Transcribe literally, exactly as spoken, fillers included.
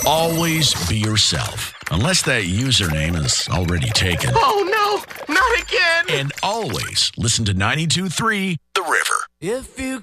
always be yourself. Unless that username is already taken. Oh, no, not again. And always listen to ninety-two point three The River. If you